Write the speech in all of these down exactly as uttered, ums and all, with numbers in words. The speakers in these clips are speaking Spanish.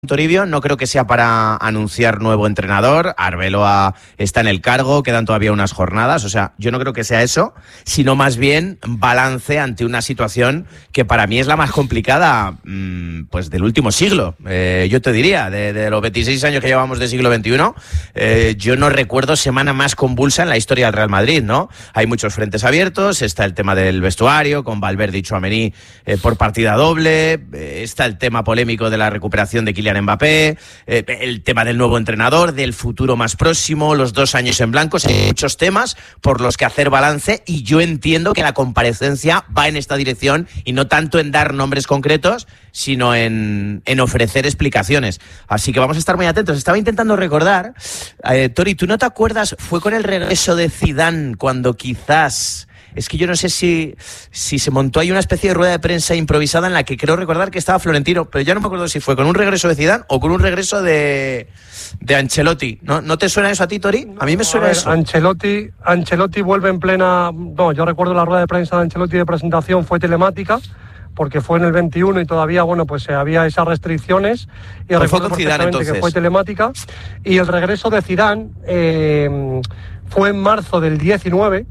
Toribio, no creo que sea para anunciar nuevo entrenador. Arbeloa está en el cargo, quedan todavía unas jornadas, o sea, yo no creo que sea eso, sino más bien balance ante una situación que para mí es la más complicada mmm, pues del último siglo. Eh, yo te diría, de, de los veintiséis años que llevamos de siglo veintiuno, eh, yo no recuerdo semana más convulsa en la historia del Real Madrid, ¿no? Hay muchos frentes abiertos, está el tema del vestuario, con Valverde y Tchouaméni eh, por partida doble, eh, está el tema polémico de la recuperación de Kylian Mbappé, eh, el tema del nuevo entrenador, del futuro más próximo, los dos años en blanco, hay muchos temas por los que hacer balance, y yo entiendo que la comparecencia va en esta dirección y no tanto en dar nombres concretos, sino en, en ofrecer explicaciones. Así que vamos a estar muy atentos. Estaba intentando recordar, eh, Tori, ¿tú no te acuerdas? Fue con el regreso de Zidane cuando quizás... Es que yo no sé si, si se montó ahí una especie de rueda de prensa improvisada en la que creo recordar que estaba Florentino, pero ya no me acuerdo si fue con un regreso de Zidane o con un regreso de, de Ancelotti. ¿No, ¿No te suena eso a ti, Tori? A mí me suena a ver, eso. Ancelotti, Ancelotti vuelve en plena... No, yo recuerdo la rueda de prensa de Ancelotti de presentación fue telemática, porque fue en el veintiuno y todavía, bueno, pues había esas restricciones. Y pues recuerdo perfectamente que fue telemática. Y el regreso de Zidane eh, fue en marzo del diecinueve.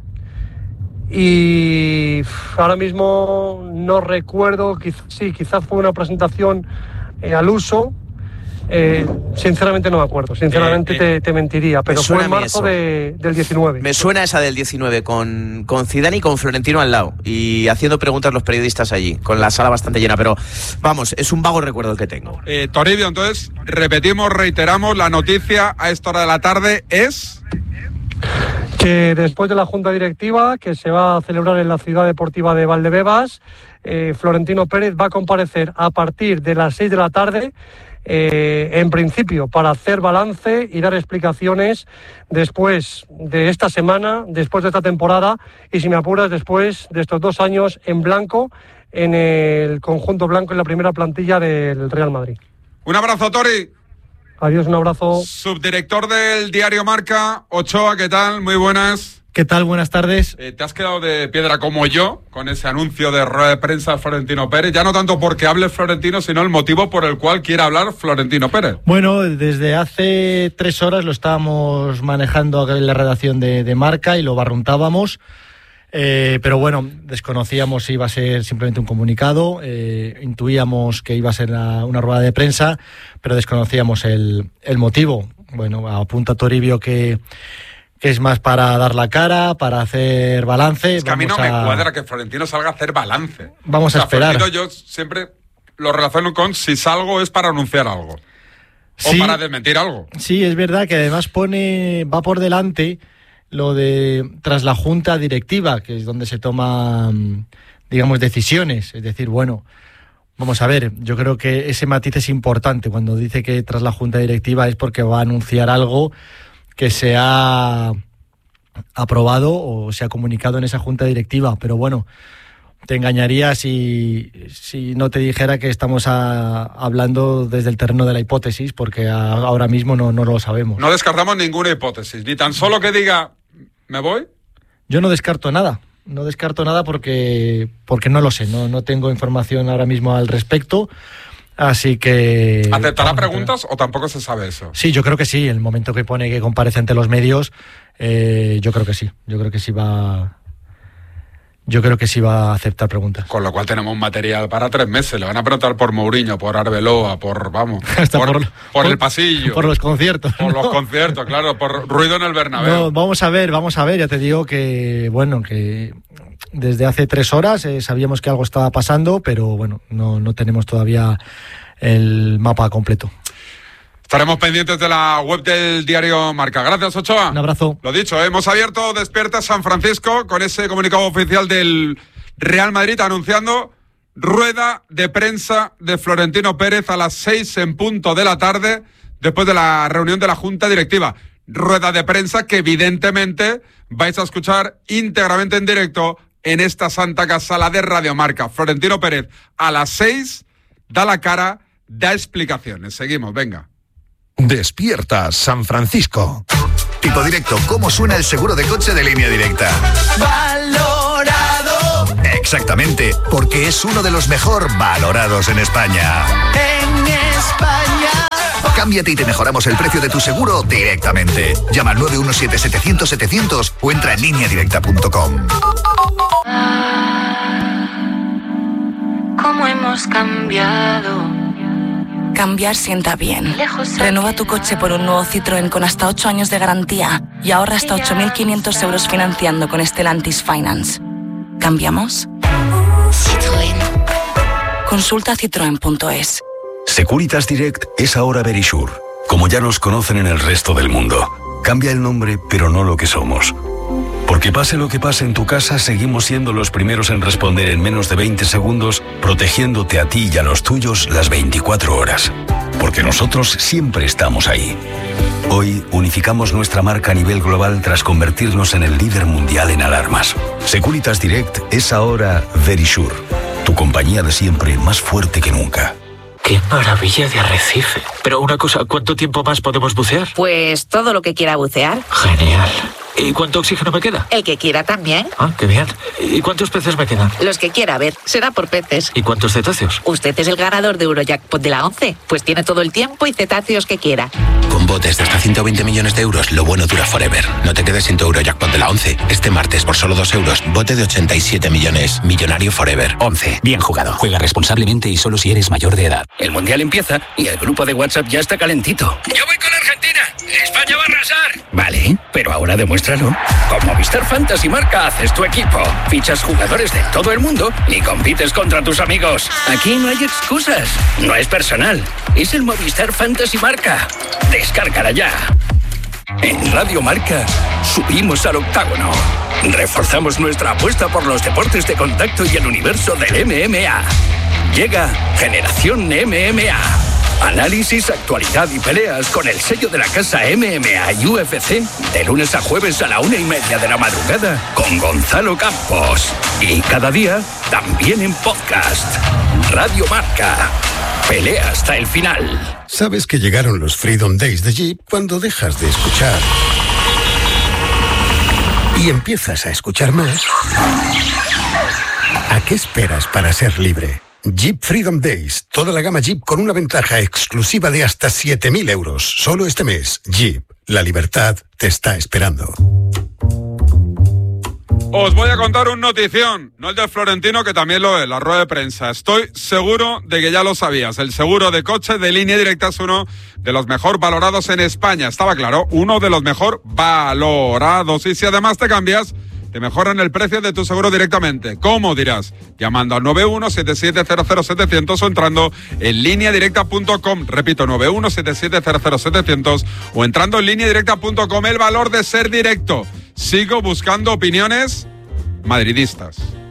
Y ahora mismo no recuerdo, quizás, sí, quizás fue una presentación eh, al uso, eh, sinceramente no me acuerdo, sinceramente eh, eh, te, te mentiría, pero fue en marzo de, del diecinueve. Me suena esa del diecinueve, con, con Zidane y con Florentino al lado, y haciendo preguntas los periodistas allí, con la sala bastante llena, pero vamos, es un vago recuerdo el que tengo. Eh, Toribio, entonces, repetimos, reiteramos, la noticia a esta hora de la tarde es... que después de la junta directiva que se va a celebrar en la ciudad deportiva de Valdebebas, eh, Florentino Pérez va a comparecer a partir de las seis de la tarde, eh, en principio para hacer balance y dar explicaciones después de esta semana, después de esta temporada y, si me apuras, después de estos dos años en blanco en el conjunto blanco en la primera plantilla del Real Madrid. Un abrazo, Tori. Adiós, un abrazo. Subdirector del diario Marca, Ochoa, ¿qué tal? Muy buenas. ¿Qué tal? Buenas tardes. Eh, ¿Te has quedado de piedra como yo con ese anuncio de rueda de prensa de Florentino Pérez? Ya no tanto porque hable Florentino, sino el motivo por el cual quiere hablar Florentino Pérez. Bueno, desde hace tres horas lo estábamos manejando en la redacción de, de Marca y lo barruntábamos. Eh, pero bueno, desconocíamos si iba a ser simplemente un comunicado, eh, intuíamos que iba a ser una, una rueda de prensa, pero desconocíamos el, el motivo. Bueno, apunta Toribio que, que es más para dar la cara, para hacer balance. Es que Vamos a mí no a... me cuadra que Florentino salga a hacer balance. Vamos o sea, a esperar. Florentino yo siempre lo relaciono con si salgo es para anunciar algo. Sí, o para desmentir algo. Sí, es verdad que además pone, va por delante lo de tras la junta directiva, que es donde se toman, digamos, decisiones. Es decir, bueno, vamos a ver, yo creo que ese matiz es importante. Cuando dice que tras la junta directiva es porque va a anunciar algo que se ha aprobado o se ha comunicado en esa junta directiva. Pero bueno, te engañaría si, si no te dijera que estamos a, hablando desde el terreno de la hipótesis, porque a, ahora mismo no, no lo sabemos. No descartamos ninguna hipótesis, ni tan solo que diga, ¿me voy? Yo no descarto nada, no descarto nada porque, porque no lo sé, no, no tengo información ahora mismo al respecto, así que... ¿Aceptará preguntas o tampoco se sabe eso? Sí, yo creo que sí, el momento que pone que comparece ante los medios, eh, yo creo que sí, yo creo que sí va... Yo creo que sí va a aceptar preguntas. Con lo cual tenemos material para tres meses. Le van a preguntar por Mourinho, por Arbeloa, por, vamos, Hasta por, por, por, por el pasillo. Por los conciertos. Por ¿no? los conciertos, claro, por ruido en el Bernabéu. No, vamos a ver, vamos a ver. Ya te digo que, bueno, que desde hace tres horas eh, sabíamos que algo estaba pasando, pero bueno, no, no tenemos todavía el mapa completo. Estaremos pendientes de la web del diario Marca. Gracias, Ochoa. Un abrazo. Lo dicho, hemos abierto Despierta San Francisco con ese comunicado oficial del Real Madrid anunciando rueda de prensa de Florentino Pérez a las seis en punto de la tarde después de la reunión de la Junta Directiva. Rueda de prensa que evidentemente vais a escuchar íntegramente en directo en esta santa casa, la de Radio Marca. Florentino Pérez a las seis da la cara, da explicaciones. Seguimos, venga. Despierta San Francisco. Tipo directo, ¿cómo suena el seguro de coche de Línea Directa? Valorado. Exactamente, porque es uno de los mejor valorados en España. En España. Cámbiate y te mejoramos el precio de tu seguro directamente. Llama al nueve uno siete, setecientos, setecientos o entra en línea directa punto com. ¿Cómo hemos cambiado? Cambiar sienta bien. Renueva tu coche por un nuevo Citroën con hasta ocho años de garantía y ahorra hasta ocho mil quinientos euros financiando con Stellantis Finance. ¿Cambiamos? Citroën. Consulta citroen punto es. Securitas Direct es ahora Verisure, como ya nos conocen en el resto del mundo. Cambia el nombre, pero no lo que somos. Porque pase lo que pase en tu casa, seguimos siendo los primeros en responder en menos de veinte segundos, protegiéndote a ti y a los tuyos las veinticuatro horas. Porque nosotros siempre estamos ahí. Hoy unificamos nuestra marca a nivel global tras convertirnos en el líder mundial en alarmas. Securitas Direct es ahora Verisure, tu compañía de siempre más fuerte que nunca. ¡Qué maravilla de arrecife! Pero una cosa, ¿cuánto tiempo más podemos bucear? Pues todo lo que quiera bucear. Genial. ¿Y cuánto oxígeno me queda? El que quiera también. Ah, qué bien. ¿Y cuántos peces me quedan? Los que quiera, a ver, será por peces. ¿Y cuántos cetáceos? Usted es el ganador de Eurojackpot de la once, pues tiene todo el tiempo y cetáceos que quiera. Con botes de hasta ciento veinte millones de euros, lo bueno dura forever. No te quedes sin tu Eurojackpot de la once. Este martes, por solo dos euros, bote de ochenta y siete millones. Millonario forever. once. Bien jugado. Juega responsablemente y solo si eres mayor de edad. El Mundial empieza y el grupo de WhatsApp ya está calentito. ¡Yo voy con Argentina! ¡España va a arrasar! Vale, pero ahora demuéstralo. Con Movistar Fantasy Marca haces tu equipo. Fichas jugadores de todo el mundo y compites contra tus amigos. Aquí no hay excusas. No es personal. Es el Movistar Fantasy Marca. Descárgala ya. En Radio Marca subimos al octágono. Reforzamos nuestra apuesta por los deportes de contacto y el universo del M M A. Llega Generación M M A. Análisis, actualidad y peleas con el sello de la casa M M A y U F C de lunes a jueves a la una y media de la madrugada con Gonzalo Campos. Y cada día también en podcast. Radio Marca. Pelea hasta el final. Sabes que llegaron los Freedom Days de Jeep cuando dejas de escuchar y empiezas a escuchar más. ¿A qué esperas para ser libre? Jeep Freedom Days. Toda la gama Jeep con una ventaja exclusiva de hasta siete mil euros. Solo este mes. Jeep. La libertad te está esperando. Os voy a contar un notición, no el del Florentino, que también lo es, la rueda de prensa. Estoy seguro de que ya lo sabías. El seguro de coche de Línea Directa es uno de los mejor valorados en España. Estaba claro, uno de los mejor valorados. Y si además te cambias, te mejoran el precio de tu seguro directamente. ¿Cómo dirás? Llamando al nueve uno siete siete cero cero setecientos o entrando en línea directa punto com. Repito, nueve uno siete siete cero cero setecientos o entrando en línea directa punto com. El valor de ser directo. Sigo buscando opiniones madridistas.